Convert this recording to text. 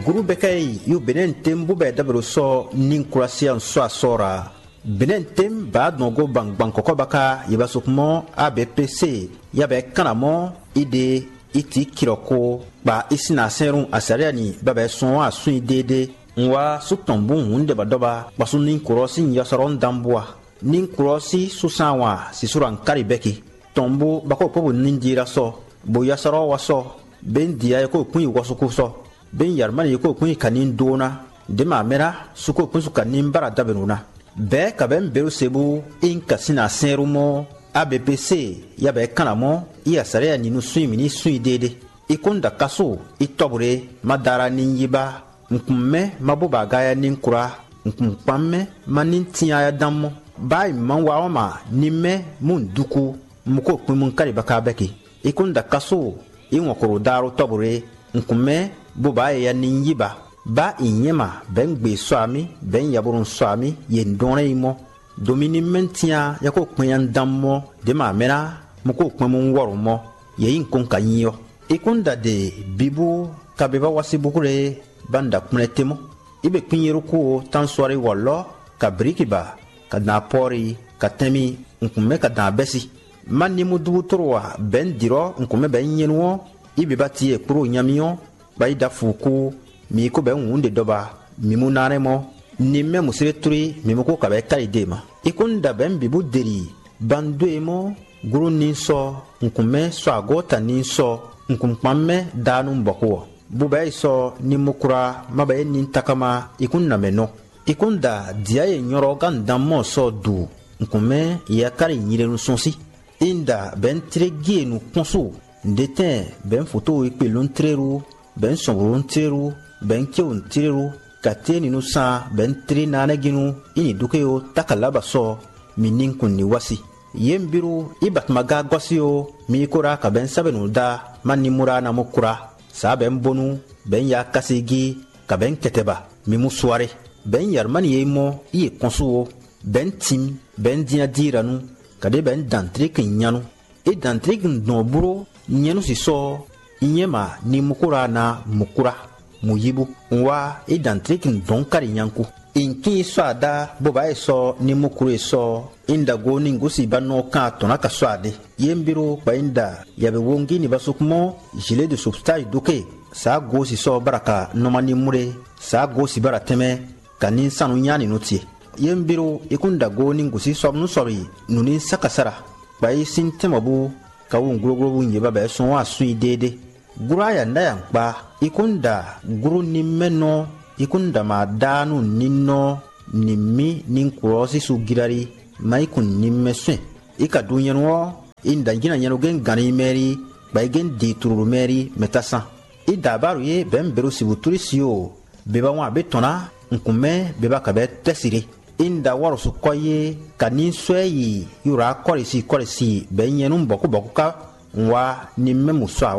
guru bekay yu benen tembu be dabro so nin kurasian so asora benen tem ba nogo bang koko baka yibasukmo ABPC yabe kanamo ide iti kiroko ba isina serun asariani babe son asun dede nwa sutombu hunde badoba basunin kurosi yasaron dambua nin kurosi susanwa sisuran karibeki tombu bako pobu ninjira so bo yasaro waso ben dia ko kun wasuku so ben yarmani ko kun kanin dona de mamera suko kun sukanin bara dabenuna be ka ben beru sebu in kasina serumo ABPC yabe kanamo iya sare ni nu suimini suidede ikonda kaso itobure madara ninyiba nkumme mabuba gaya ninkura nkumpamme manin tiya dammo bai manwawama nimme munduku muko kumun kari bakabeki ikonda kaso inwokoro daro tobure nkumme buba ya ninyiba ba inyema ben gbe swami ben yaburun swami yendone imo domini mentia yako kwenyan dammo de ma mera muko kwemun worumo yeyin kon kanyo ikunda de bibu kabeba wasibukure banda kunetemo ibe kunyiru ko tansori wallo kabrikiba kadna pori katemi nkume kadna besi manni mudu torwa ben diro nkume ben yenwo ibe bati e pro nyamiyo baida fuku mi ko ben wunde doba mimunaremo nimme musireturi mimuko kabe kaidema ikunda ben bibu deri banduemo guru ninso nkume so agota ninso nkumpamme danu mboko bubay so nimukura mabaye nintakama ikunna meno ikunda diaye nyoro gandammo so du nkume yakari nyirenu sonsi inda ben tregie nu konso ndeten ben photo ipelon treru ben sonron treru ben keun treru kateni nu sa ben tri nanaginu ini dukeo takalaba so minin kunni wasi yembiru ibatmaga gwasio mi kora ka ben sabenu da manni murana mukura sa ben bonu ben ya kasigi ka ben keteba mi musware ben yarmani yemo iye konsuo ben tim ben dia diranu kade ben dantrik nyanu e dantrik noburo nyanu si so inyema ni mukura na mukura muyibu nwa idantrik donkari nyanku inki swada boba so ni mukuru so inda go ningusi banno ka tonaka swade yembiro bainda yabe wongi ni basukmo gilet de substance duke sa go si so baraka nomani mure sa go si barateme kanin sanu nyani notie yembiro ikunda go ningusi somnu sori nunin sakasara bai sintemabu kawun grogro nyeba ba so wa sui dede guraya ndayan ba ikunda guru nimeno ikunda madanu ninno nimmi ninkurosi sugirari maikun nimmeswe ika dunyanwo inda ngina nyano gen gani meri baigen dituru meri metasa idabaru ye bemberu sibuturi siyo beba wa betona nkume beba kabe tesiri inda warusu koye kanin sweyi yura korisi benyenu boku ka wa nimme muswa